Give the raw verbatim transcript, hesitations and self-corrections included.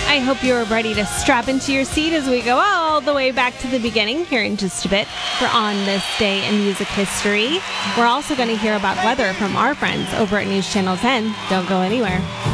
I hope you're ready to strap into your seat as we go all the way back to the beginning here in just a bit for On This Day in Music History. We're also going to hear about weather from our friends over at News Channel ten. Don't go anywhere.